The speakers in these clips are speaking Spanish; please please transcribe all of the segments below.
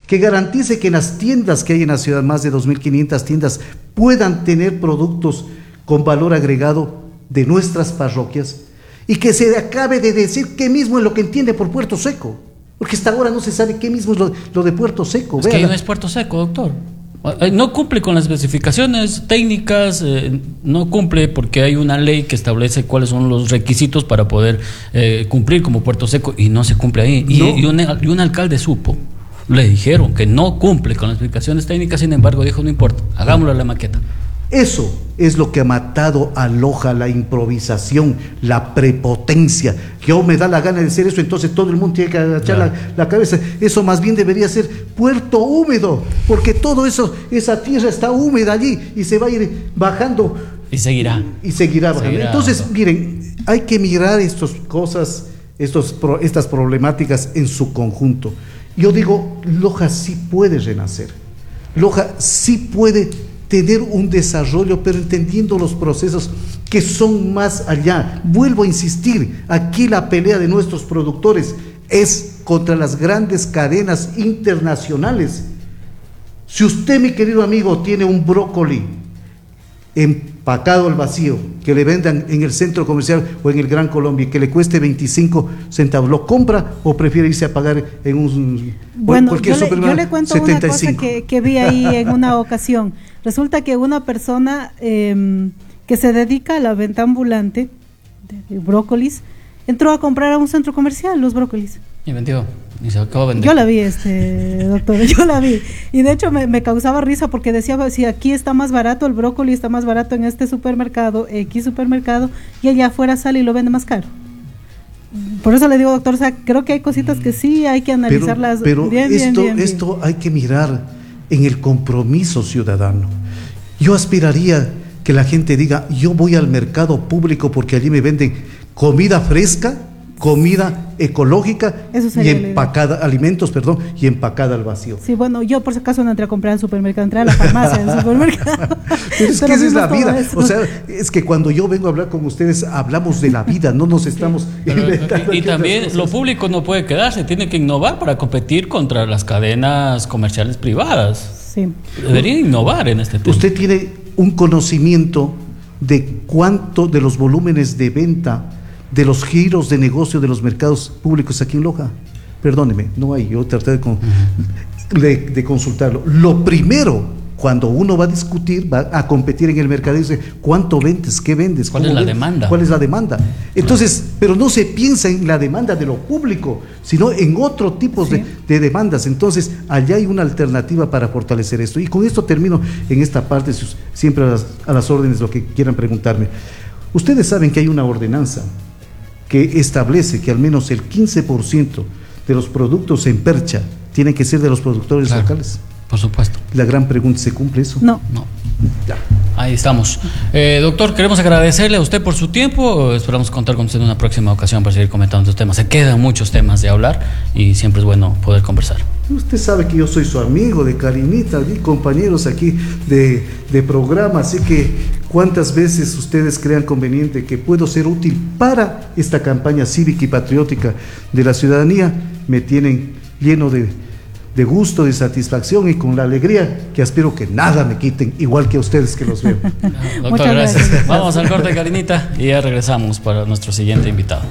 que garantice que en las tiendas que hay en la ciudad, más de 2.500 tiendas, puedan tener productos con valor agregado de nuestras parroquias, y que se acabe de decir qué mismo es lo que entiende por Puerto Seco, porque hasta ahora no se sabe qué mismo es lo de Puerto Seco. Es que no es Puerto Seco, doctor. No cumple con las especificaciones técnicas, no cumple porque hay una ley que establece cuáles son los requisitos para poder cumplir como Puerto Seco, y no se cumple ahí. No. Y un alcalde supo, le dijeron que no cumple con las especificaciones técnicas, sin embargo dijo, no importa, hagámoslo a la maqueta. Eso es lo que ha matado a Loja, la improvisación, la prepotencia. Yo me da la gana de decir eso, entonces todo el mundo tiene que agachar la cabeza. Eso más bien debería ser puerto húmedo, porque todo eso, esa tierra está húmeda allí y se va a ir bajando. Y seguirá. Y seguirá bajando. Entonces, miren, hay que mirar estas cosas, estas problemáticas en su conjunto. Yo digo, Loja sí puede renacer. Loja sí puede tener un desarrollo, pero entendiendo los procesos que son más allá. Vuelvo a insistir, aquí la pelea de nuestros productores es contra las grandes cadenas internacionales. Si usted, mi querido amigo, tiene un brócoli empacado al vacío, que le vendan en el centro comercial o en el Gran Colombia, que le cueste 25 centavos, ¿lo compra o prefiere irse a pagar en un cualquier supermercado? Yo le cuento 75. Una cosa que vi ahí en una ocasión. Resulta que una persona que se dedica a la venta ambulante de brócolis entró a comprar a un centro comercial los brócolis. Y vendió, y se acabó de vender. Yo la vi, doctor, yo la vi. Y de hecho me causaba risa porque decía, si aquí está más barato, el brócoli está más barato en este supermercado, X supermercado, y allá afuera sale y lo vende más caro. Por eso le digo, doctor, o sea, creo que hay cositas que sí hay que analizarlas bien. Esto hay que mirar en el compromiso ciudadano. Yo aspiraría que la gente diga, yo voy al mercado público porque allí me venden comida fresca, comida ecológica y empacada, alimentos, y empacada al vacío. Sí, bueno, yo por si acaso no entré a comprar al supermercado, entré a la farmacia del supermercado. Pero es que esa es la vida. O sea, es que cuando yo vengo a hablar con ustedes, hablamos de la vida, no nos estamos inventando. Y también lo público no puede quedarse, tiene que innovar para competir contra las cadenas comerciales privadas. Sí. Debería innovar en este tema. ¿Usted tiene un conocimiento de cuánto de los volúmenes de venta, de los giros de negocio de los mercados públicos aquí en Loja? Perdóneme, no hay, yo traté de consultarlo. Lo primero, cuando uno va a discutir, va a competir en el mercado, dice, ¿cuánto vendes? ¿Qué vendes? ¿Cuál es la demanda? ¿Cuál es la demanda? Entonces, pero no se piensa en la demanda de lo público, sino en otro tipo de demandas. Entonces, allá hay una alternativa para fortalecer esto. Y con esto termino en esta parte, siempre a las órdenes, lo que quieran preguntarme. Ustedes saben que hay una ordenanza que establece que al menos el 15% de los productos en percha tienen que ser de los productores locales. Por supuesto. La gran pregunta, ¿se cumple eso? No. Ya. Ahí estamos. Doctor, queremos agradecerle a usted por su tiempo. Esperamos contar con usted en una próxima ocasión para seguir comentando estos temas. Se quedan muchos temas de hablar y siempre es bueno poder conversar. Usted sabe que yo soy su amigo de Karinita, y compañeros aquí de programa, así que cuántas veces ustedes crean conveniente que puedo ser útil para esta campaña cívica y patriótica de la ciudadanía, me tienen lleno de gusto, de satisfacción y con la alegría que aspiro que nada me quiten, igual que a ustedes que los veo. Doctor, gracias. Vamos al corte, Karinita, y ya regresamos para nuestro siguiente invitado.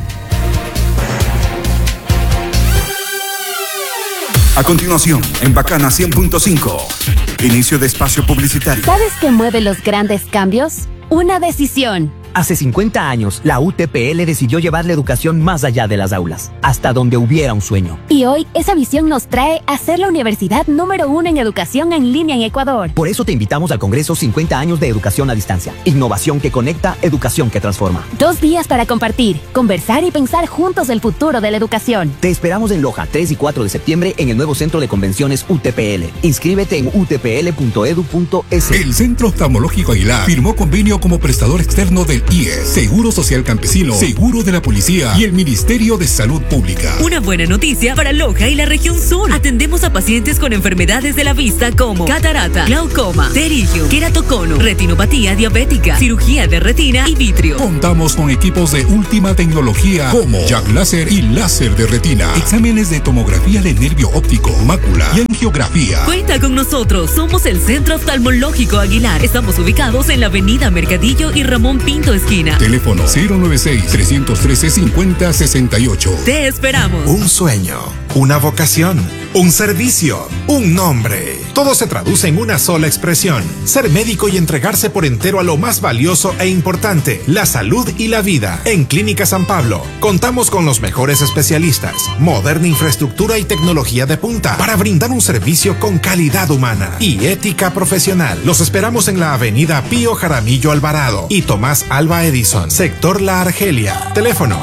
A continuación, en Bacana 100.5, inicio de espacio publicitario. ¿Sabes qué mueve los grandes cambios? Una decisión. Hace 50 años, la UTPL decidió llevar la educación más allá de las aulas, hasta donde hubiera un sueño. Y hoy, esa visión nos trae a ser la universidad número 1 en educación en línea en Ecuador. Por eso te invitamos al Congreso 50 años de educación a distancia. Innovación que conecta, educación que transforma. 2 días para compartir, conversar y pensar juntos el futuro de la educación. Te esperamos en Loja, 3 y 4 de septiembre, en el nuevo Centro de Convenciones UTPL. Inscríbete en utpl.edu.es. El Centro Oftalmológico Aguilar firmó convenio como prestador externo del IES, Seguro Social Campesino, Seguro de la Policía y el Ministerio de Salud Pública. Una buena noticia para Loja y la región sur. Atendemos a pacientes con enfermedades de la vista como catarata, glaucoma, pterigio, queratocono, retinopatía diabética, cirugía de retina y vitrio. Contamos con equipos de última tecnología como Jack Láser y láser de retina, exámenes de tomografía de nervio óptico, mácula y angiografía. Cuenta con nosotros, somos el Centro Oftalmológico Aguilar. Estamos ubicados en la avenida Mercadillo y Ramón Pinto esquina. Teléfono 096-313-5068. Te esperamos. Un sueño, una vocación, un servicio, un nombre. Todo se traduce en una sola expresión: ser médico y entregarse por entero a lo más valioso e importante, la salud y la vida. En Clínica San Pablo contamos con los mejores especialistas, moderna infraestructura y tecnología de punta para brindar un servicio con calidad humana y ética profesional. Los esperamos en la avenida Pío Jaramillo Alvarado y Tomás Alba Edison, sector La Argelia. Teléfono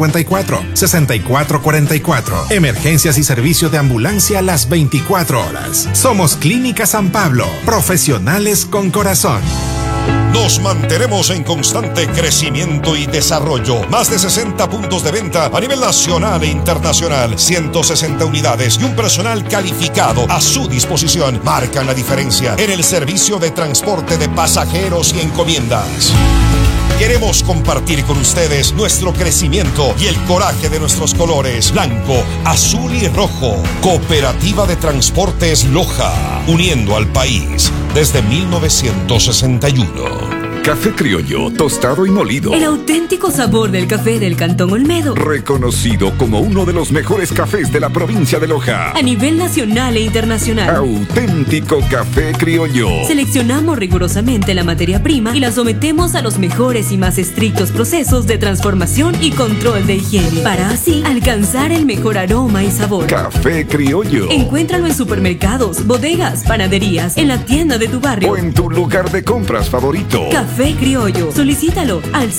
254-6444. Emergencias y servicio de ambulancia las 24 horas. Somos Clínica San Pablo, profesionales con corazón. Nos mantenemos en constante crecimiento y desarrollo. Más de 60 puntos de venta a nivel nacional e internacional, 160 unidades y un personal calificado a su disposición marcan la diferencia en el servicio de transporte de pasajeros y encomiendas. Queremos compartir con ustedes nuestro crecimiento y el coraje de nuestros colores blanco, azul y rojo. Cooperativa de Transportes Loja, uniendo al país desde 1961. Café criollo, tostado y molido. El auténtico sabor del café del Cantón Olmedo. Reconocido como uno de los mejores cafés de la provincia de Loja. A nivel nacional e internacional. Auténtico café criollo. Seleccionamos rigurosamente la materia prima y la sometemos a los mejores y más estrictos procesos de transformación y control de higiene, para así alcanzar el mejor aroma y sabor. Café criollo. Encuéntralo en supermercados, bodegas, panaderías, en la tienda de tu barrio o en tu lugar de compras favorito. Café Criollo. Solicítalo al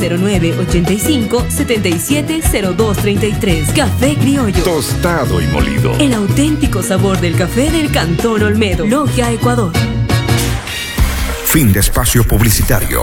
0985-770233. Café Criollo. Tostado y molido. El auténtico sabor del café del Cantón Olmedo. Loja, Ecuador. Fin de espacio publicitario.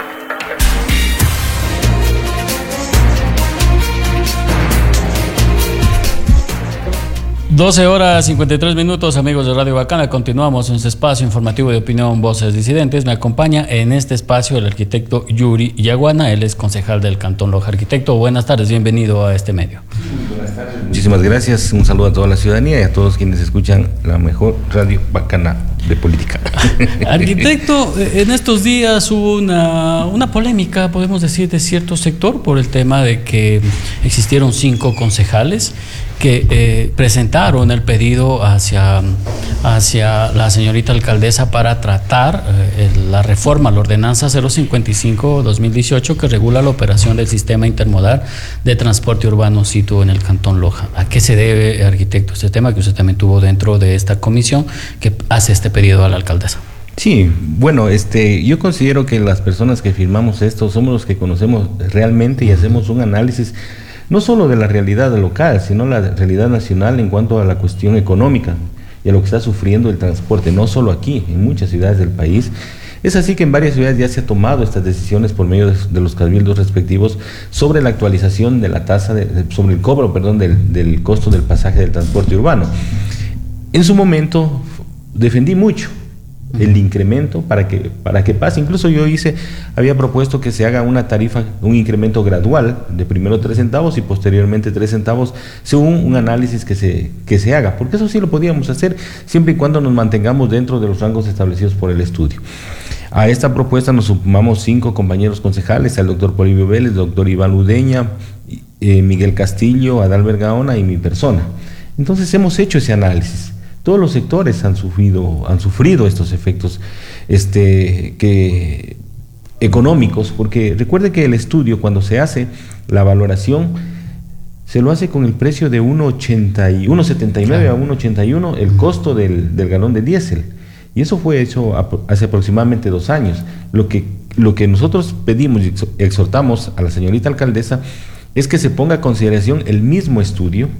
12:53, amigos de Radio Bacana. Continuamos en este espacio informativo de opinión, Voces Disidentes. Me acompaña en este espacio el arquitecto Yuri Yaguana. Él es concejal del Cantón Loja. Arquitecto, buenas tardes, bienvenido a este medio. Buenas tardes, muchísimas gracias. Un saludo a toda la ciudadanía y a todos quienes escuchan la mejor Radio Bacana de política. Arquitecto, en estos días hubo una polémica, podemos decir, de cierto sector por el tema de que existieron 5 concejales que presentaron el pedido hacia la señorita alcaldesa para tratar la reforma, la ordenanza 055-2018 que regula la operación del sistema intermodal de transporte urbano situado en el Cantón Loja. ¿A qué se debe, arquitecto, este tema que usted también tuvo dentro de esta comisión que hace este pedido a la alcaldesa? Sí, bueno, yo considero que las personas que firmamos esto somos los que conocemos realmente y hacemos un análisis no solo de la realidad local, sino la realidad nacional en cuanto a la cuestión económica y a lo que está sufriendo el transporte, no solo aquí, en muchas ciudades del país. Es así que en varias ciudades ya se ha tomado estas decisiones por medio de los cabildos respectivos sobre la actualización de la tasa, sobre el cobro, del costo del pasaje del transporte urbano. En su momento defendí mucho el incremento para que pase. Incluso yo había propuesto que se haga una tarifa, un incremento gradual de primero 3 centavos y posteriormente 3 centavos según un análisis que se haga, porque eso sí lo podíamos hacer siempre y cuando nos mantengamos dentro de los rangos establecidos por el estudio. A esta propuesta nos sumamos 5 compañeros concejales, el doctor Polibio Vélez, el doctor Iván Udeña, Miguel Castillo, Adalbert Gaona y mi persona. Entonces hemos hecho ese análisis. Todos los sectores han sufrido estos efectos económicos, porque recuerde que el estudio, cuando se hace la valoración, se lo hace con el precio de 1.79 a 1.81 el costo del galón de diésel, y eso fue hecho hace aproximadamente 2 años. Lo que nosotros pedimos y exhortamos a la señorita alcaldesa es que se ponga a consideración el mismo estudio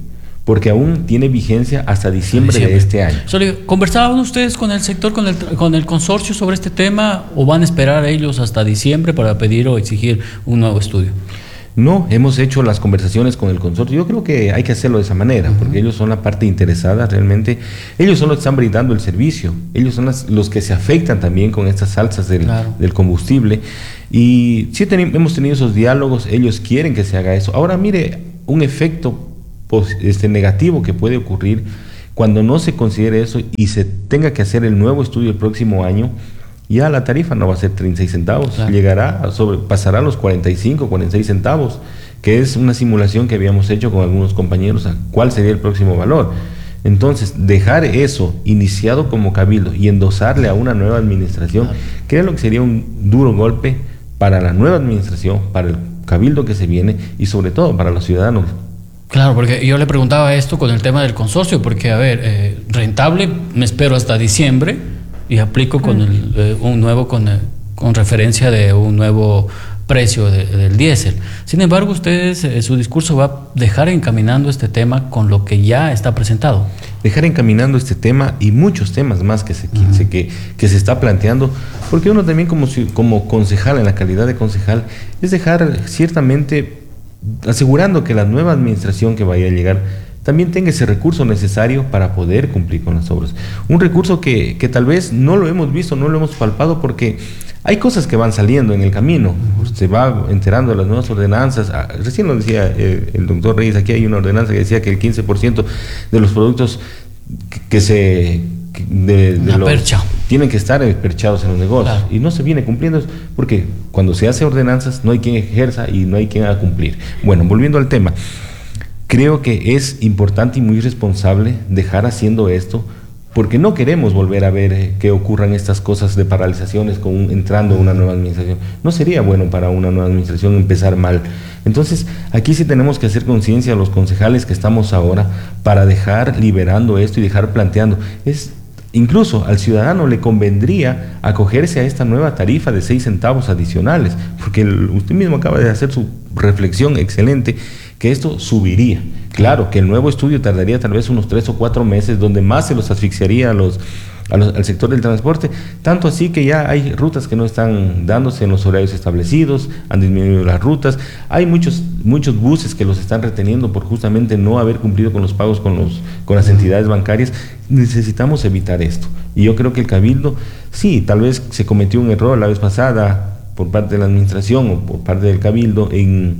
porque aún tiene vigencia hasta diciembre de este año. ¿Conversaban ustedes con el sector, con el consorcio sobre este tema, o van a esperar a ellos hasta diciembre para pedir o exigir un nuevo estudio? No, hemos hecho las conversaciones con el consorcio. Yo creo que hay que hacerlo de esa manera, porque ellos son la parte interesada realmente. Ellos son los que están brindando el servicio. Ellos son los que se afectan también con estas alzas del combustible. Y sí hemos tenido esos diálogos. Ellos quieren que se haga eso. Ahora mire, un efecto negativo que puede ocurrir cuando no se considere eso y se tenga que hacer el nuevo estudio el próximo año. Ya la tarifa no va a ser 36 centavos, pasará a los 45, 46 centavos, que es una simulación que habíamos hecho con algunos compañeros a cuál sería el próximo valor. Entonces, dejar eso iniciado como cabildo y endosarle a una nueva administración, creo que sería un duro golpe para la nueva administración, para el cabildo que se viene y sobre todo para los ciudadanos. Claro, porque yo le preguntaba esto con el tema del consorcio, porque rentable me espero hasta diciembre y aplico con un nuevo con referencia de un nuevo precio del diésel. Sin embargo, ustedes, su discurso va a dejar encaminando este tema con lo que ya está presentado. Dejar encaminando este tema y muchos temas más que se está planteando, porque uno también como concejal, en la calidad de concejal, es dejar ciertamente asegurando que la nueva administración que vaya a llegar también tenga ese recurso necesario para poder cumplir con las obras. Un recurso que tal vez no lo hemos visto, no lo hemos palpado, porque hay cosas que van saliendo en el camino. Se va enterando de las nuevas ordenanzas. Recién lo decía el doctor Reyes, aquí hay una ordenanza que decía que el 15% de los productos tienen que estar perchados en los negocios. Claro. Y no se viene cumpliendo porque cuando se hace ordenanzas no hay quien ejerza y no hay quien haga cumplir. Bueno, volviendo al tema. Creo que es importante y muy responsable dejar haciendo esto, porque no queremos volver a ver que ocurran estas cosas de paralizaciones entrando una nueva administración. No sería bueno para una nueva administración empezar mal. Entonces, aquí sí tenemos que hacer conciencia a los concejales que estamos ahora para dejar liberando esto y dejar planteando. Incluso al ciudadano le convendría acogerse a esta nueva tarifa de 6 centavos adicionales, porque usted mismo acaba de hacer su reflexión excelente, que esto subiría. Claro, que el nuevo estudio tardaría tal vez unos 3 o 4 meses, donde más se los asfixiaría al sector del transporte, tanto así que ya hay rutas que no están dándose en los horarios establecidos, han disminuido las rutas, hay muchos buses que los están reteniendo por justamente no haber cumplido con los pagos con las entidades bancarias. Necesitamos evitar esto, y yo creo que el cabildo, sí, tal vez se cometió un error la vez pasada por parte de la administración o por parte del cabildo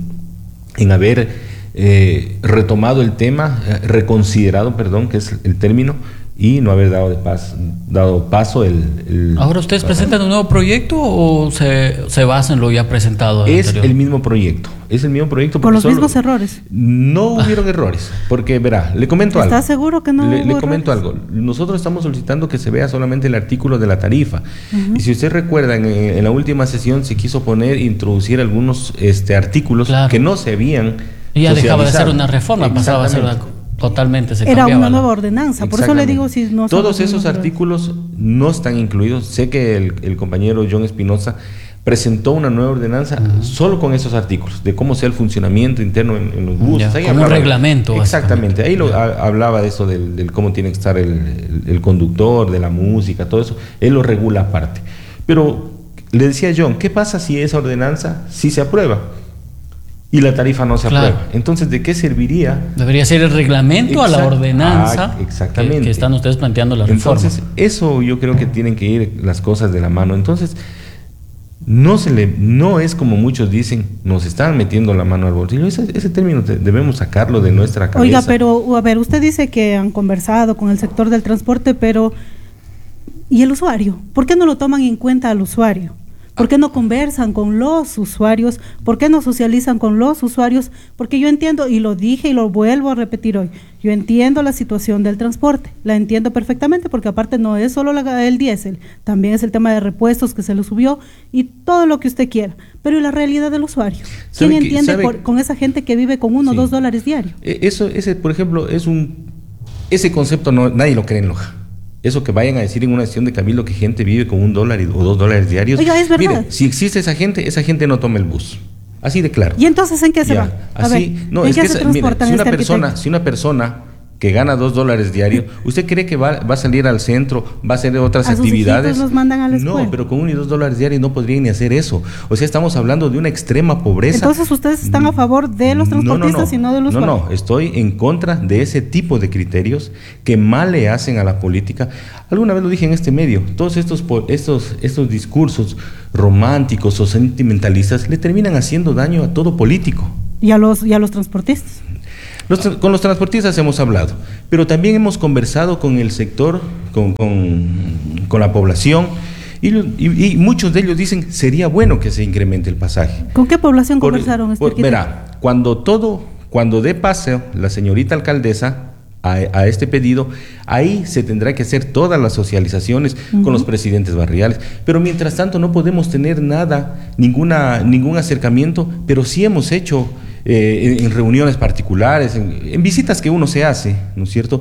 en haber retomado el tema, reconsiderado, que es el término, y no haber dado paso el ¿Ahora ustedes presentan un nuevo proyecto o se basan en lo ya presentado? Es el mismo proyecto. ¿Con los mismos errores? No hubieron errores, porque verá, le comento algo. ¿Estás seguro que no Le comento algo. Nosotros estamos solicitando que se vea solamente el artículo de la tarifa. Y si usted recuerda, en la última sesión se quiso introducir algunos artículos que no se habían y ya dejaba de ser una reforma, pasaba a ser totalmente se cambiaba. Era una nueva ordenanza, por eso le digo si no. Todos esos artículos no están incluidos. Sé que el compañero John Espinosa presentó una nueva ordenanza solo con esos artículos, de cómo sea el funcionamiento interno en los buses. Como un reglamento. Exactamente, ahí hablaba de eso, del cómo tiene que estar el conductor, de la música, todo eso, él lo regula aparte. Pero le decía John, ¿qué pasa si esa ordenanza sí se aprueba y la tarifa no se aprueba? Entonces, ¿de qué serviría? Debería ser el reglamento a la ordenanza exactamente. Que están ustedes planteando la reforma. Entonces, eso yo creo que tienen que ir las cosas de la mano. Entonces, no es como muchos dicen, nos están metiendo la mano al bolsillo. Ese término debemos sacarlo de nuestra cabeza. Oiga, pero a ver, usted dice que han conversado con el sector del transporte, pero ¿y el usuario? ¿Por qué no lo toman en cuenta al usuario? ¿Por qué no conversan con los usuarios? ¿Por qué no socializan con los usuarios? Porque yo entiendo, y lo dije y lo vuelvo a repetir hoy, yo entiendo la situación del transporte, la entiendo perfectamente, porque aparte no es solo el diésel, también es el tema de repuestos que se lo subió y todo lo que usted quiera. Pero ¿y la realidad del usuario? ¿Quién entiende con esa gente que vive con $1 o $2 diario? Ese, por ejemplo, ese concepto nadie lo cree en Loja. Eso que vayan a decir en una sesión de cabildo que gente vive con $1 o $2 diarios. Oiga, es verdad. Mire, si existe esa gente no toma el bus. Así de claro. ¿Y entonces en qué se va? ¿en qué se transportan? Si una persona que gana $2 diario, ¿usted cree que va a salir al centro, va a hacer otras actividades? Sus los mandan a la escuela. No, pero con $1 y $2 diarios no podrían ni hacer eso. O sea, estamos hablando de una extrema pobreza. Entonces, ¿ustedes están a favor de los transportistas y no de los usuarios? No, estoy en contra de ese tipo de criterios que mal le hacen a la política. Alguna vez lo dije en este medio, todos estos discursos románticos o sentimentalistas le terminan haciendo daño a todo político. Y a los transportistas. Con los transportistas hemos hablado, pero también hemos conversado con el sector, con la población, y muchos de ellos dicen sería bueno que se incremente el pasaje. ¿Con qué población conversaron? Verá, cuando dé paso la señorita alcaldesa a este pedido, ahí se tendrá que hacer todas las socializaciones con los presidentes barriales, pero mientras tanto no podemos tener ningún acercamiento, pero sí hemos hecho en reuniones particulares, en visitas que uno se hace, ¿no es cierto?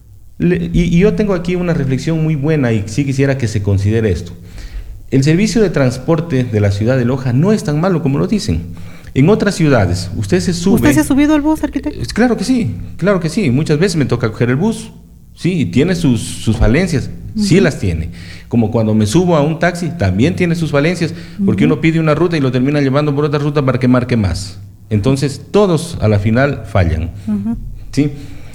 Y yo tengo aquí una reflexión muy buena y sí quisiera que se considere esto. El servicio de transporte de la ciudad de Loja no es tan malo como lo dicen. En otras ciudades, usted se sube... ¿Usted se ha subido al bus, arquitecto? Claro que sí. Muchas veces me toca coger el bus. Sí, tiene sus falencias, sí las tiene. Como cuando me subo a un taxi, también tiene sus falencias, porque uno pide una ruta y lo termina llevando por otra ruta para que marque más. Entonces, todos a la final fallan. ¿Sí?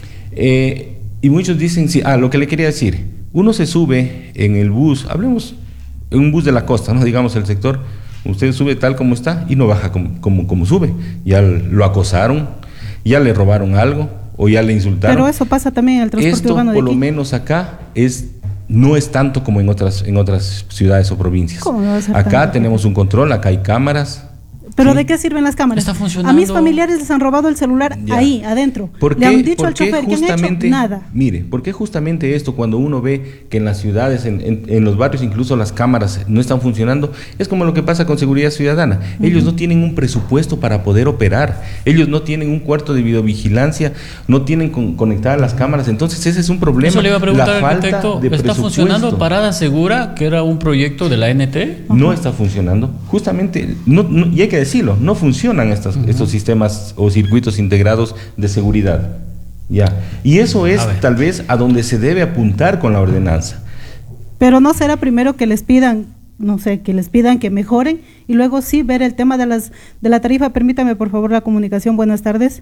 Y muchos dicen, sí, lo que le quería decir, uno se sube en el bus, hablemos en un bus de la costa, no digamos el sector, usted sube tal como está y no baja como sube. Ya lo acosaron, ya le robaron algo o ya le insultaron. Pero eso pasa también en el transporte urbano de aquí. Por lo menos acá no es tanto como en otras ciudades o provincias. ¿Cómo no va a ser acá tanto? tenemos un control, acá hay cámaras. ¿Pero ¿sí? de qué sirven las cámaras? Está funcionando. A mis familiares les han robado el celular ahí, adentro. Le han dicho al chofer que han hecho nada. Mire, ¿por qué justamente esto cuando uno ve que en las ciudades, en los barrios incluso las cámaras no están funcionando? Es como lo que pasa con Seguridad Ciudadana. Ellos no tienen un presupuesto para poder operar. Ellos no tienen un cuarto de videovigilancia, no tienen conectadas las cámaras. Entonces ese es un problema. Eso le iba a preguntar al arquitecto. ¿Está funcionando Parada Segura, que era un proyecto de la ANT? No está funcionando. Justamente, y hay que decirlo, no funcionan estos sistemas o circuitos integrados de seguridad. Y eso es tal vez a donde se debe apuntar con la ordenanza. Pero no será primero que les pidan, que mejoren y luego sí ver el tema de la tarifa. Permítame por favor la comunicación. Buenas tardes.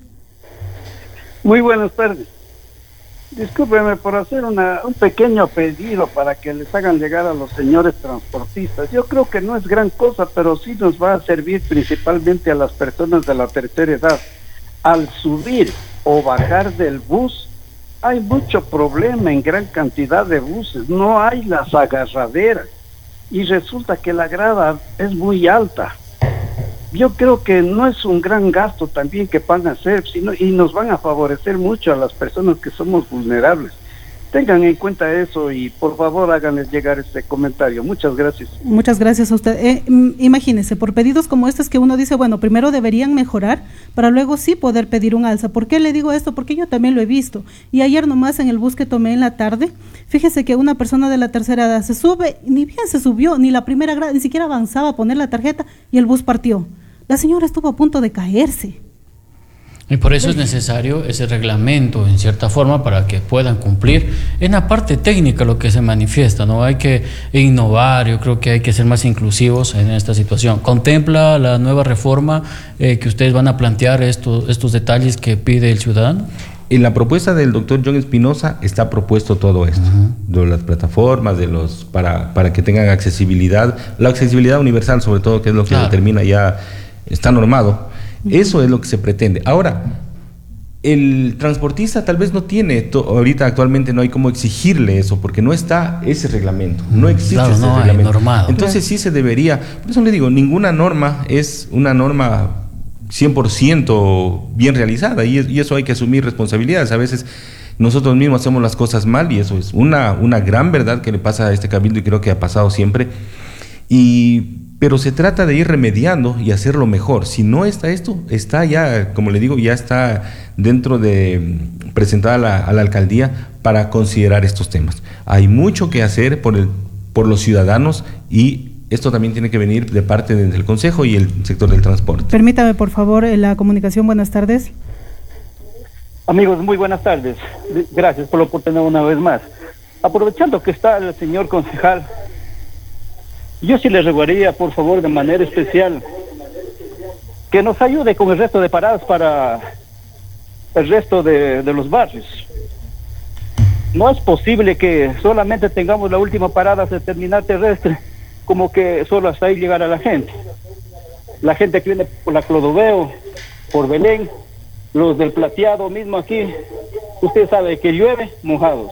Muy buenas tardes. Discúlpeme por hacer un pequeño pedido para que les hagan llegar a los señores transportistas. Yo creo que no es gran cosa, pero sí nos va a servir principalmente a las personas de la tercera edad. Al subir o bajar del bus, hay mucho problema en gran cantidad de buses. No hay las agarraderas y resulta que la grada es muy alta. Yo creo que no es un gran gasto también que van a hacer, y nos van a favorecer mucho a las personas que somos vulnerables. Tengan en cuenta eso y por favor háganles llegar este comentario. Muchas gracias. Muchas gracias a usted. Imagínese, por pedidos como estos que uno dice, bueno, primero deberían mejorar para luego sí poder pedir un alza. ¿Por qué le digo esto? Porque yo también lo he visto. Y ayer nomás en el bus que tomé en la tarde, fíjese que una persona de la tercera edad se sube, ni bien se subió, ni la primera grada, ni siquiera avanzaba a poner la tarjeta y el bus partió. La señora estuvo a punto de caerse. Y por eso es necesario ese reglamento, en cierta forma, para que puedan cumplir. En la parte técnica lo que se manifiesta, ¿no? Hay que innovar, yo creo que hay que ser más inclusivos en esta situación. ¿Contempla la nueva reforma que ustedes van a plantear estos detalles que pide el ciudadano? En la propuesta del doctor John Espinosa está propuesto todo esto, de las plataformas, para que tengan accesibilidad, la accesibilidad universal sobre todo, que es lo que determina ya, está normado. Eso es lo que se pretende. Ahora, el transportista tal vez no tiene, ahorita actualmente no hay cómo exigirle eso, porque no está ese reglamento, no existe ese reglamento. Normado. Entonces sí se debería, por eso le digo, ninguna norma es una norma 100% bien realizada, y eso hay que asumir responsabilidades. A veces nosotros mismos hacemos las cosas mal, y eso es una gran verdad que le pasa a este cabildo, y creo que ha pasado siempre. Pero se trata de ir remediando y hacerlo mejor. Si no está esto, está ya, como le digo, ya está dentro de presentada a la alcaldía para considerar estos temas. Hay mucho que hacer por los ciudadanos, y esto también tiene que venir de parte del Consejo y el sector del transporte. Permítame, por favor, la comunicación. Buenas tardes. Amigos, muy buenas tardes. Gracias por la oportunidad una vez más. Aprovechando que está el señor concejal, yo sí le rogaría, por favor, de manera especial, que nos ayude con el resto de paradas para el resto de los barrios. No es posible que solamente tengamos la última parada de terminal terrestre, como que solo hasta ahí llegar a la gente. La gente que viene por la Clodoveo, por Belén, los del Plateado mismo aquí, usted sabe que llueve, mojados.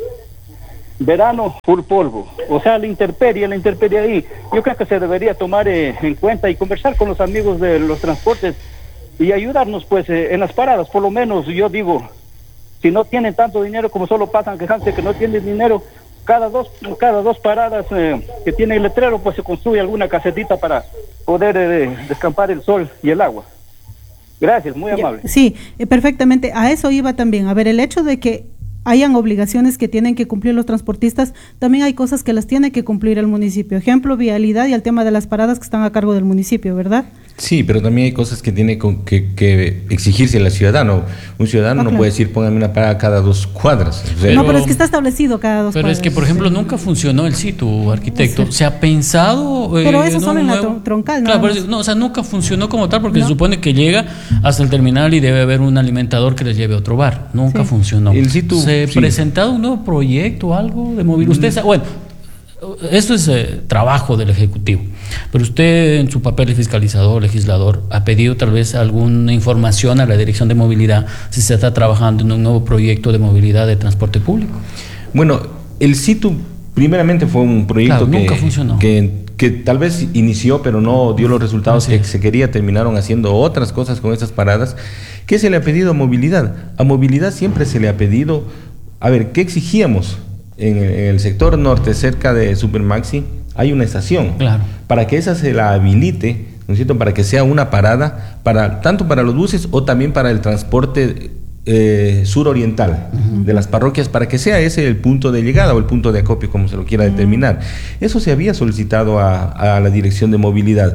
Verano, full polvo. O sea, la intemperie ahí. Yo creo que se debería tomar en cuenta y conversar con los amigos de los transportes y ayudarnos pues en las paradas. Por lo menos yo digo, si no tienen tanto dinero como solo pasan quejándose que no tienen dinero, cada dos paradas que tiene el letrero, pues se construye alguna casetita para poder descampar el sol y el agua. Gracias, muy amable. Sí, perfectamente. A eso iba también. A ver, el hecho de que hayan obligaciones que tienen que cumplir los transportistas, también hay cosas que las tiene que cumplir el municipio. Ejemplo, vialidad y el tema de las paradas que están a cargo del municipio, ¿verdad? Sí, pero también hay cosas que tiene que exigirse al ciudadano. Un ciudadano no puede decir, póngame una parada cada 2 cuadras. O sea, no, pero es que está establecido cada 2 cuadras. Pero es que, por ejemplo, nunca funcionó el SITU, arquitecto. Sí. Se ha pensado... pero eso solo en la troncal, ¿no? Claro, no, o sea, nunca funcionó como tal porque se supone que llega hasta el terminal y debe haber un alimentador que les lleve a otro bar. Nunca funcionó. El SITU... ¿Se ha presentado un nuevo proyecto o algo de movilidad? Usted sabe, bueno, esto es trabajo del Ejecutivo, pero usted en su papel de fiscalizador, legislador, ha pedido tal vez alguna información a la Dirección de Movilidad si se está trabajando en un nuevo proyecto de movilidad de transporte público. Bueno, el SITU primeramente fue un proyecto nunca funcionó. Que tal vez inició pero no dio los resultados que se quería, terminaron haciendo otras cosas con estas paradas. ¿Qué se le ha pedido a movilidad? A movilidad siempre se le ha pedido, a ver, ¿qué exigíamos? En el sector norte, cerca de Supermaxi, hay una estación. Claro. Para que esa se la habilite, ¿no es cierto? Para que sea una parada, tanto para los buses o también para el transporte suroriental de las parroquias, para que sea ese el punto de llegada o el punto de acopio, como se lo quiera determinar. Eso se había solicitado a la Dirección de Movilidad.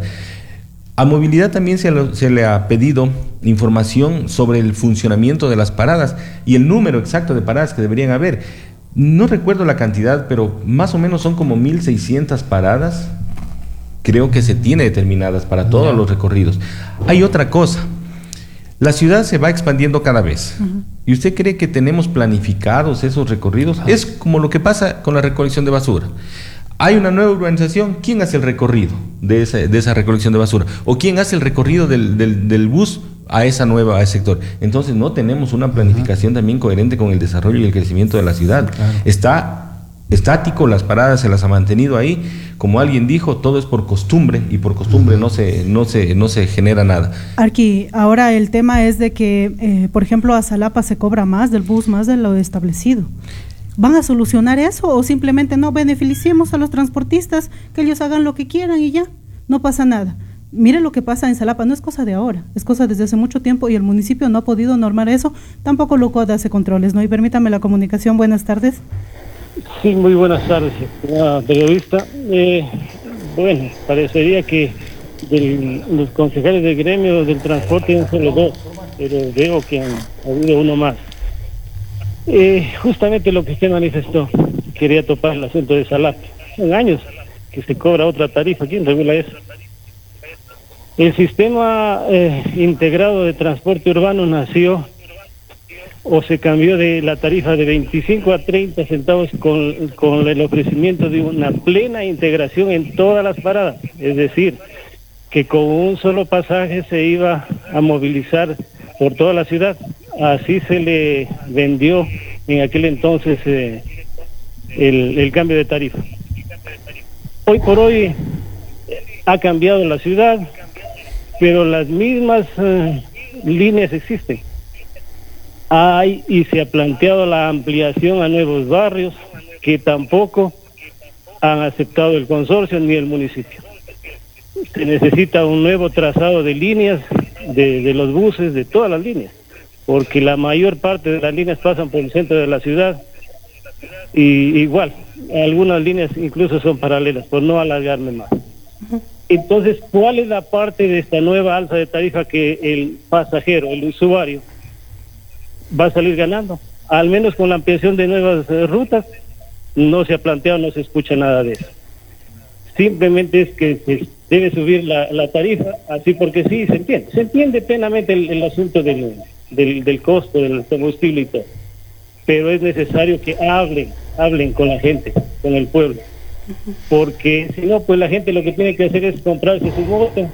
A Movilidad también se le ha pedido información sobre el funcionamiento de las paradas y el número exacto de paradas que deberían haber. No recuerdo la cantidad, pero más o menos son como 1.600 paradas, creo que se tiene determinadas para todos los recorridos. Hay otra cosa, la ciudad se va expandiendo cada vez. ¿Y usted cree que tenemos planificados esos recorridos? Es como lo que pasa con la recolección de basura. Hay una nueva urbanización, ¿quién hace el recorrido de esa recolección de basura? ¿O quién hace el recorrido del bus a ese sector? Entonces no tenemos una planificación también coherente con el desarrollo y el crecimiento de la ciudad. Claro. Está estático, las paradas se las ha mantenido ahí, como alguien dijo, todo es por costumbre y por costumbre no se genera nada. Arqui, ahora el tema es de que, por ejemplo, a Xalapa se cobra más del bus, más de lo establecido. ¿Van a solucionar eso o simplemente no beneficiemos a los transportistas, que ellos hagan lo que quieran y ya, no pasa nada? Mire lo que pasa en Xalapa, no es cosa de ahora, es cosa desde hace mucho tiempo y el municipio no ha podido normar eso, tampoco LUCOD hace controles, ¿no? Y permítame la comunicación, buenas tardes. Sí, muy buenas tardes, periodista. Bueno, parecería que los concejales del gremio del transporte son solo 2, pero veo que ha habido uno más. Justamente lo que usted manifestó, quería topar el asunto de Xalapa. En años que se cobra otra tarifa, ¿quién regula eso? El sistema integrado de transporte urbano nació o se cambió de la tarifa de 25 a 30 centavos con el ofrecimiento de una plena integración en todas las paradas, es decir, que con un solo pasaje se iba a movilizar por toda la ciudad. Así se le vendió en aquel entonces el cambio de tarifa. Hoy por hoy ha cambiado la ciudad, pero las mismas líneas existen. Hay y se ha planteado la ampliación a nuevos barrios que tampoco han aceptado el consorcio ni el municipio. Se necesita un nuevo trazado de líneas de los buses, de todas las líneas, porque la mayor parte de las líneas pasan por el centro de la ciudad y igual, algunas líneas incluso son paralelas, por no alargarme más. Entonces, ¿cuál es la parte de esta nueva alza de tarifa que el pasajero, el usuario, va a salir ganando. Al menos con la ampliación de nuevas rutas, no se ha planteado, no se escucha nada de eso. Simplemente es que se debe subir la tarifa, así porque sí, se entiende plenamente el asunto del costo del combustible y todo, pero es necesario que hablen con la gente, con el pueblo, porque si no, pues la gente lo que tiene que hacer es comprarse su moto,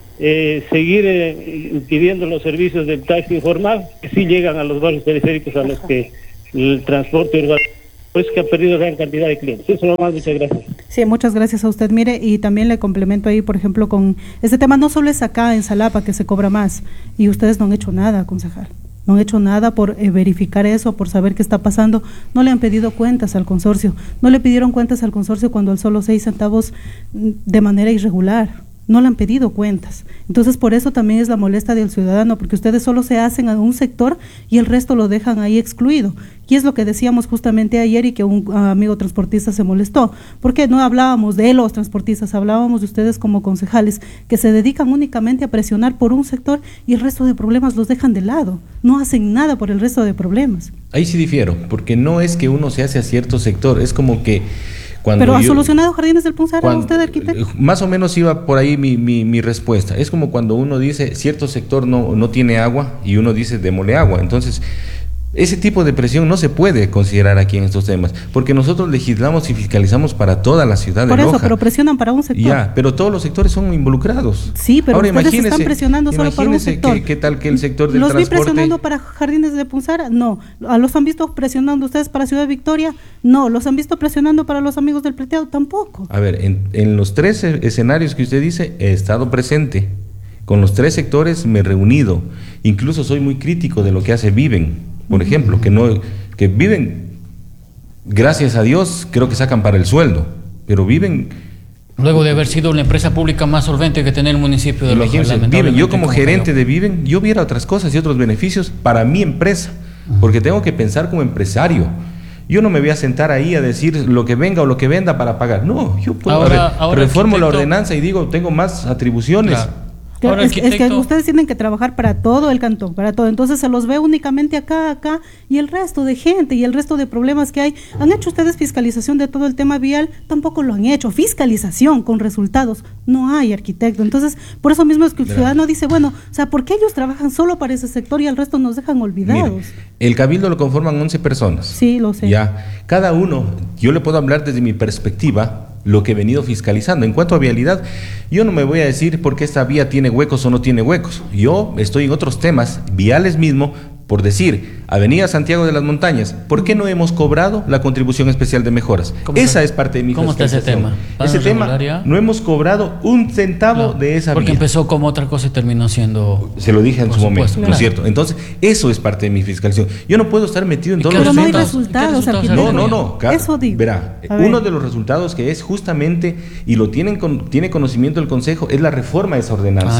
seguir pidiendo los servicios del taxi informal, que sí llegan a los barrios periféricos a los que el transporte urbano pues que ha perdido gran cantidad de clientes. Eso nomás, muchas gracias. Sí, muchas gracias a usted. Mire, y también le complemento ahí, por ejemplo, con este tema, no solo es acá en Xalapa que se cobra más, y ustedes no han hecho nada, concejal. No han hecho nada por verificar eso, por saber qué está pasando. No le han pedido cuentas al consorcio. No le pidieron cuentas al consorcio cuando el solo 6 centavos de manera irregular. No le han pedido cuentas. Entonces, por eso también es la molestia del ciudadano, porque ustedes solo se hacen a un sector y el resto lo dejan ahí excluido. Y es lo que decíamos justamente ayer y que un amigo transportista se molestó, porque no hablábamos de los transportistas, hablábamos de ustedes como concejales, que se dedican únicamente a presionar por un sector y el resto de problemas los dejan de lado. No hacen nada por el resto de problemas. Ahí sí difiero, porque no es que uno se hace a cierto sector, es como que... Pero ha solucionado Jardines del Punzara usted, arquitecto. Más o menos iba por ahí mi respuesta. Es como cuando uno dice cierto sector no tiene agua y uno dice démosle agua. Entonces, ese tipo de presión no se puede considerar aquí en estos temas, porque nosotros legislamos y fiscalizamos para toda la ciudad de Loja. Por eso, pero presionan para un sector. Ya, pero todos los sectores son involucrados. Sí, pero ahora ustedes están presionando solo para un sector. ¿Qué tal que el sector del transporte? ¿Los vi presionando para Jardines de Punzara? No. ¿Los han visto presionando ustedes para Ciudad Victoria? No. ¿Los han visto presionando para los amigos del Plateado? Tampoco. A ver, en los 3 escenarios que usted dice, he estado presente. Con los 3 sectores me he reunido. Incluso soy muy crítico de lo que hace Viven. Por ejemplo, que Viven, gracias a Dios, creo que sacan para el sueldo, pero Viven... Luego de haber sido la empresa pública más solvente que tiene el municipio de Loja. Viven, yo como gerente de Viven, yo viera otras cosas y otros beneficios para mi empresa, porque tengo que pensar como empresario. Yo no me voy a sentar ahí a decir lo que venga o lo que venda para pagar. No, yo puedo reformo la ordenanza y digo, tengo más atribuciones. Claro. Ahora, es que ustedes tienen que trabajar para todo el cantón, para todo. Entonces se los ve únicamente acá, y el resto de gente y el resto de problemas que hay. ¿Han hecho ustedes fiscalización de todo el tema vial? Tampoco lo han hecho. Fiscalización con resultados no hay, arquitecto. Entonces, por eso mismo es que el ciudadano dice, bueno, o sea, ¿por qué ellos trabajan solo para ese sector y al resto nos dejan olvidados? Mire, el cabildo lo conforman 11 personas. Sí, lo sé. Ya, cada uno, yo le puedo hablar desde mi perspectiva, lo que he venido fiscalizando. En cuanto a vialidad, yo no me voy a decir por qué esta vía tiene huecos o no tiene huecos. Yo estoy en otros temas, viales mismo, por decir, Avenida Santiago de las Montañas, ¿por qué no hemos cobrado la contribución especial de mejoras? Esa es parte de mi ¿Cómo está ese tema? Ese tema, no hemos cobrado un centavo de esa vía. Porque empezó como otra cosa y terminó siendo... Se lo dije en su momento, ¿no es cierto? Entonces, eso es parte de mi fiscalización. Yo no puedo estar metido en todos los temas. Pero no hay resultados. No. Eso digo. Verá, uno de los resultados que es justamente, y lo tiene conocimiento el Consejo, es la reforma de esa ordenanza.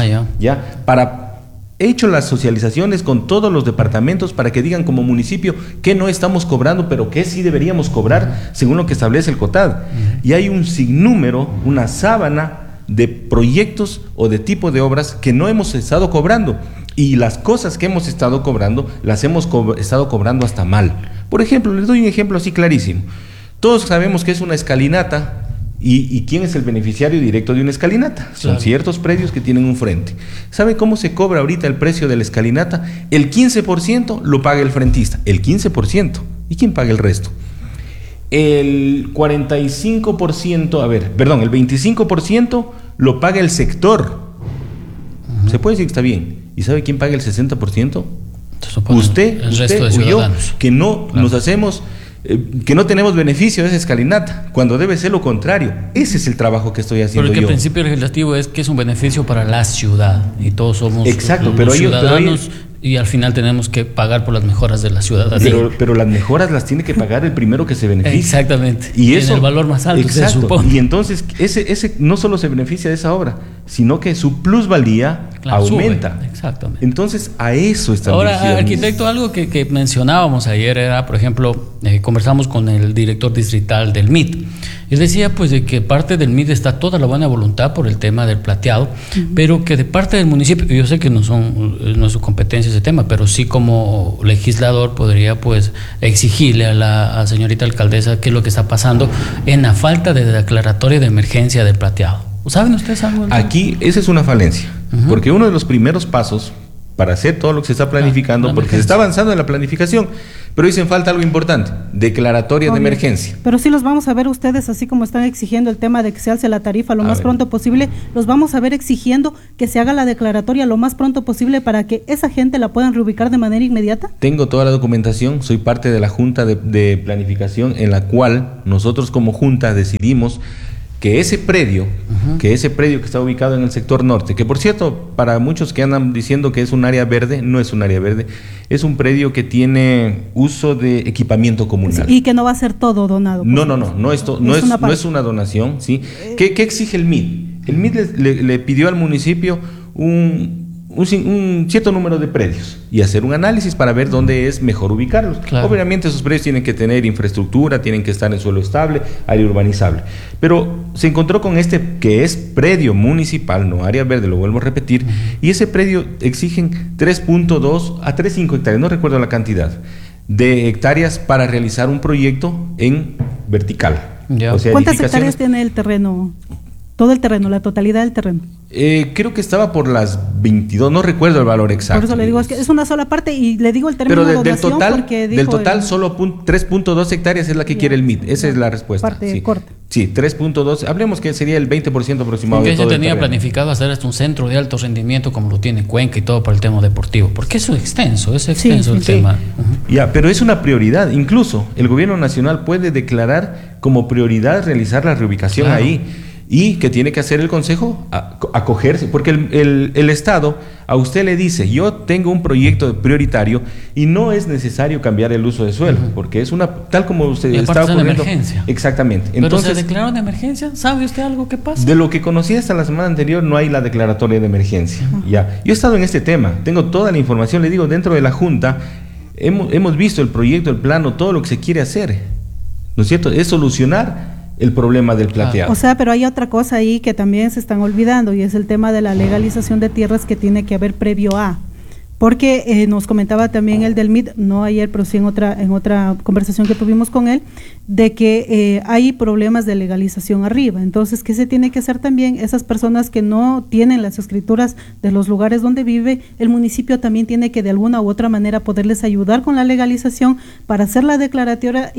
He hecho las socializaciones con todos los departamentos para que digan como municipio que no estamos cobrando, pero que sí deberíamos cobrar según lo que establece el COTAD. Y hay un sinnúmero, una sábana de proyectos o de tipo de obras que no hemos estado cobrando. Y las cosas que hemos estado cobrando, las hemos estado cobrando hasta mal. Por ejemplo, les doy un ejemplo así clarísimo. Todos sabemos que es una escalinata. ¿Y quién es el beneficiario directo de una escalinata? Son ciertos predios que tienen un frente. ¿Sabe cómo se cobra ahorita el precio de la escalinata? El 15% lo paga el frentista, el 15%. ¿Y quién paga el resto? El 25% lo paga el sector. Se puede decir que está bien. ¿Y sabe quién paga el 60%? Usted o yo, que no nos hacemos... que no tenemos beneficio de esa escalinata, cuando debe ser lo contrario. Ese es el trabajo que estoy haciendo yo. Porque el principio legislativo es que es un beneficio para la ciudad y todos somos ciudadanos y al final tenemos que pagar por las mejoras de la ciudadanía. Pero las mejoras las tiene que pagar el primero que se beneficia. Exactamente. Y eso, en el valor más alto, se supone. Y entonces ese no solo se beneficia de esa obra, sino que su plusvalía aumenta. Sube. Exactamente. Entonces a eso está. Ahora, arquitecto, algo que mencionábamos ayer era, por ejemplo, conversamos con el director distrital del MIT Él decía pues de que parte del MID está toda la buena voluntad por el tema del plateado, pero que de parte del municipio, yo sé que no es su competencia ese tema, pero sí como legislador podría pues exigirle a la señorita alcaldesa qué es lo que está pasando en la falta de declaratoria de emergencia del plateado. ¿Saben ustedes algo? Aquí esa es una falencia, porque uno de los primeros pasos para hacer todo lo que se está planificando, porque se está avanzando en la planificación, pero dicen falta algo importante, declaratoria de emergencia. Pero sí los vamos a ver ustedes, así como están exigiendo el tema de que se alce la tarifa lo más pronto posible, los vamos a ver exigiendo que se haga la declaratoria lo más pronto posible para que esa gente la puedan reubicar de manera inmediata. Tengo toda la documentación, soy parte de la Junta de Planificación en la cual nosotros como Junta decidimos que ese predio que está ubicado en el sector norte, que por cierto, para muchos que andan diciendo que es un área verde, no es un área verde, es un predio que tiene uso de equipamiento comunal. Sí, y que no va a ser todo donado. No es una donación, ¿sí? ¿Qué exige el MID? El MID le pidió al municipio un cierto número de predios y hacer un análisis para ver dónde es mejor ubicarlos. Claro. Obviamente esos predios tienen que tener infraestructura, tienen que estar en suelo estable, área urbanizable. Pero se encontró con que es predio municipal, no área verde, lo vuelvo a repetir, y ese predio exigen 3.2 a 3.5 hectáreas, no recuerdo la cantidad, de hectáreas para realizar un proyecto en vertical. O sea, ¿cuántas hectáreas tiene el terreno? Todo el terreno, la totalidad del terreno. Creo que estaba por las 22, no recuerdo el valor exacto. Por eso le digo, es que es una sola parte y le digo el término de donación del total solo 3.2 hectáreas es la que quiere el MID, esa es la respuesta. Parte corta. Sí, 3.2, hablemos que sería el 20% aproximado de todo se tenía planificado hacer hasta un centro de alto rendimiento como lo tiene Cuenca y todo para el tema deportivo, porque eso es extenso el tema. Ya, pero es una prioridad, incluso el gobierno nacional puede declarar como prioridad realizar la reubicación ahí. Y que tiene que hacer el consejo acogerse, porque el Estado a usted le dice, yo tengo un proyecto prioritario y no es necesario cambiar el uso de suelo, porque es tal como usted está ocurriendo. De emergencia. Exactamente. Pero entonces, ¿se declaró de emergencia? ¿Sabe usted algo que pasa? De lo que conocí hasta la semana anterior no hay la declaratoria de emergencia. Ya. Yo he estado en este tema, tengo toda la información, le digo, dentro de la Junta hemos visto el proyecto, el plano, todo lo que se quiere hacer, ¿no es cierto? Es solucionar el problema del plateado. O sea, pero hay otra cosa ahí que también se están olvidando y es el tema de la legalización de tierras que tiene que haber previo a, porque nos comentaba también el del MID, no ayer, pero sí en otra conversación que tuvimos con él, de que hay problemas de legalización arriba. Entonces, ¿qué se tiene que hacer también? Esas personas que no tienen las escrituras de los lugares donde vive, el municipio también tiene que de alguna u otra manera poderles ayudar con la legalización para hacer la declaratoria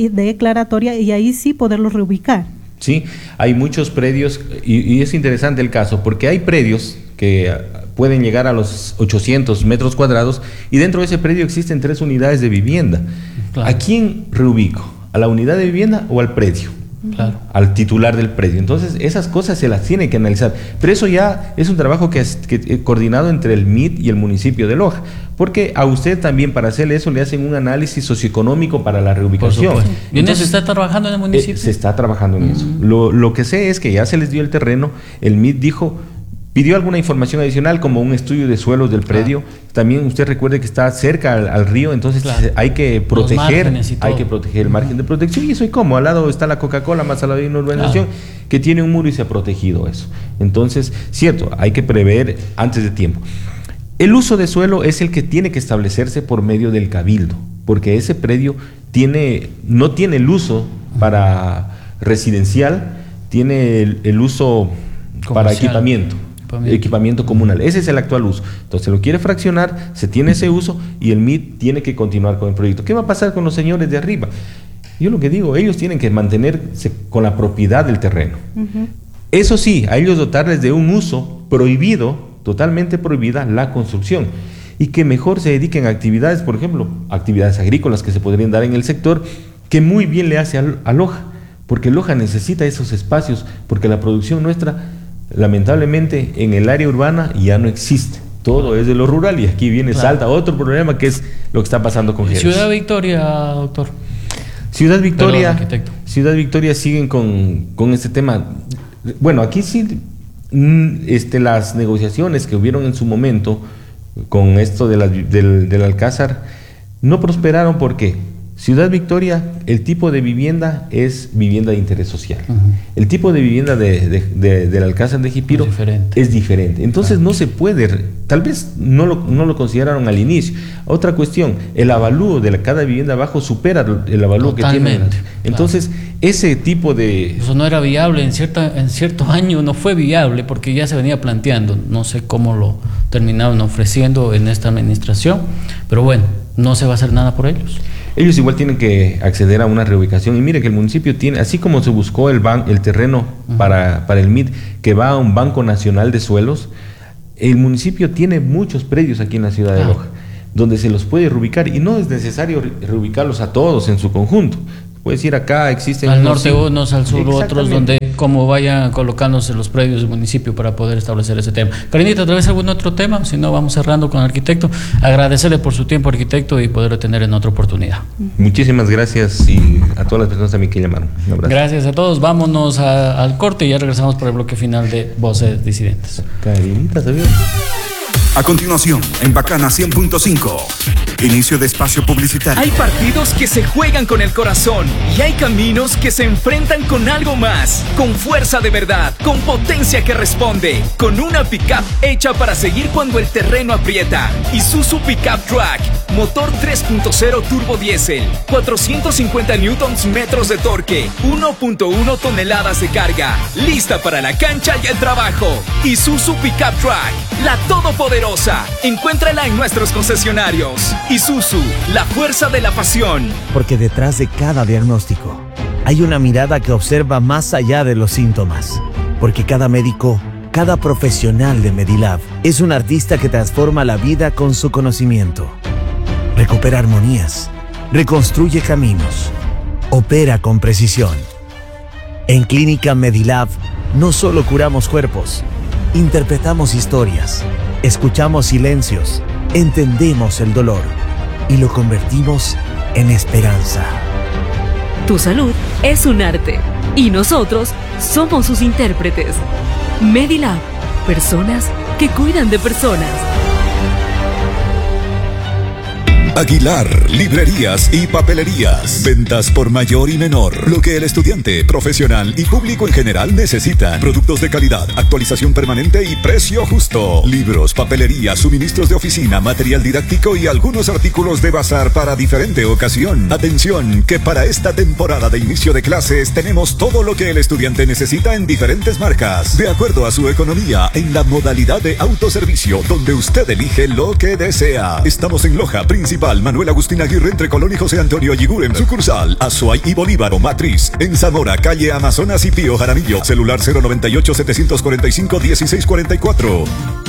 y ahí sí poderlos reubicar. Sí, hay muchos predios y es interesante el caso porque hay predios que pueden llegar a los 800 metros cuadrados y dentro de ese predio existen 3 unidades de vivienda. Claro. ¿A quién reubico? ¿A la unidad de vivienda o al predio? Claro. Al titular del predio. Entonces esas cosas se las tiene que analizar, pero eso ya es un trabajo que coordinado entre el MID y el municipio de Loja, porque a usted también para hacerle eso le hacen un análisis socioeconómico para la reubicación. ¿Y en eso se está trabajando en el municipio? Se está trabajando en eso. Lo que sé es que ya se les dio el terreno, el MID pidió alguna información adicional como un estudio de suelos del predio. También usted recuerde que está cerca al río, entonces hay que proteger el margen de protección. Y eso es como, al lado está la Coca-Cola, más al lado hay una urbanización que tiene un muro y se ha protegido eso. Entonces, cierto, hay que prever antes de tiempo. El uso de suelo es el que tiene que establecerse por medio del cabildo, porque ese predio no tiene el uso para residencial, tiene el uso para equipamiento comunal. Ese es el actual uso. Entonces se lo quiere fraccionar, se tiene ese uso y el MID tiene que continuar con el proyecto. ¿Qué va a pasar con los señores de arriba? Yo lo que digo, ellos tienen que mantenerse con la propiedad del terreno. Eso sí, a ellos dotarles de un uso prohibido, totalmente prohibida la construcción, y que mejor se dediquen a actividades, por ejemplo, actividades agrícolas que se podrían dar en el sector, que muy bien le hace a Loja, porque Loja necesita esos espacios, porque la producción nuestra lamentablemente en el área urbana ya no existe, todo es de lo rural y aquí viene Salta otro problema que es lo que está pasando con Jerez. Ciudad Victoria, doctor. Ciudad Victoria siguen con este tema. Bueno, aquí sí las negociaciones que hubieron en su momento con esto del Alcázar no prosperaron porque Ciudad Victoria, el tipo de vivienda es vivienda de interés social. El tipo de vivienda del Alcázar de Jipiro es diferente. Entonces no se puede, tal vez no lo consideraron al inicio. Otra cuestión, el avalúo de cada vivienda abajo supera el avalúo que tiene. Entonces, ese tipo de... Eso no era viable, en cierto año no fue viable porque ya se venía planteando. No sé cómo lo terminaron ofreciendo en esta administración, pero bueno, no se va a hacer nada por ellos. Ellos igual tienen que acceder a una reubicación. Y mire que el municipio tiene, así como se buscó el terreno para el MID, que va a un Banco Nacional de Suelos, el municipio tiene muchos predios aquí en la ciudad de Loja, donde se los puede reubicar, y no es necesario reubicarlos a todos en su conjunto. Puedes ir acá, existen... Al norte unos, al sur otros, donde como vayan colocándose los predios del municipio para poder establecer ese tema. Karinita, ¿otra vez algún otro tema? Si no, vamos cerrando con el arquitecto. Agradecerle por su tiempo, arquitecto, y poderlo tener en otra oportunidad. Muchísimas gracias, y a todas las personas también que llamaron. Un abrazo. Gracias a todos. Vámonos al corte y ya regresamos para el bloque final de Voces Disidentes. Karinita, ¿sabía? A continuación, en Bacana 100.5, inicio de espacio publicitario. Hay partidos que se juegan con el corazón y hay caminos que se enfrentan con algo más, con fuerza de verdad, con potencia que responde, con una pickup hecha para seguir cuando el terreno aprieta. Isuzu Pickup Track, motor 3.0 turbo diésel, 450 newtons metros de torque, 1.1 toneladas de carga, lista para la cancha y el trabajo. Isuzu Pickup Track, la todopoderosa. Encuéntrala en nuestros concesionarios. Isuzu, la fuerza de la pasión. Porque detrás de cada diagnóstico hay una mirada que observa más allá de los síntomas. Porque cada médico, cada profesional de Medilab es un artista que transforma la vida con su conocimiento. Recupera armonías, reconstruye caminos, opera con precisión. En Clínica Medilab no solo curamos cuerpos, interpretamos historias, escuchamos silencios, entendemos el dolor y lo convertimos en esperanza. Tu salud es un arte y nosotros somos sus intérpretes. Medilab, personas que cuidan de personas. Aguilar, librerías y papelerías. Ventas por mayor y menor. Lo que el estudiante, profesional y público en general necesitan. Productos de calidad, actualización permanente y precio justo. Libros, papelería, suministros de oficina, material didáctico y algunos artículos de bazar para diferente ocasión. Atención, que para esta temporada de inicio de clases tenemos todo lo que el estudiante necesita en diferentes marcas. De acuerdo a su economía, en la modalidad de autoservicio, donde usted elige lo que desea. Estamos en Loja, Principal Manuel Agustín Aguirre, entre Colón y José Antonio Ayiguren. Sucursal Azuay y Bolívar o Matriz. En Zamora, calle Amazonas y Pío Jaramillo. Celular 098-745-1644.